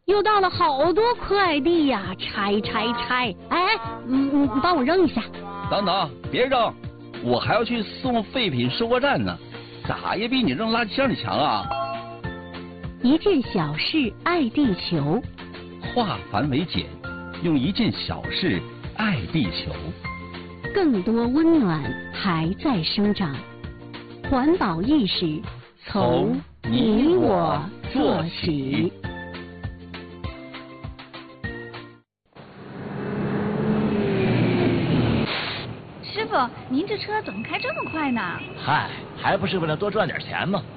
又到了好多快递呀，拆！哎，帮我扔一下。 等等，别扔，我还要去送废品收货站呢，咋也比你扔垃圾箱里强啊！ 一件小事爱地球， 化繁为简，用一件小事爱地球。 更多温暖还在生长，环保意识从你我做起。 师傅，您这车怎么开这么快呢？ 嗨，还不是为了多赚点钱吗？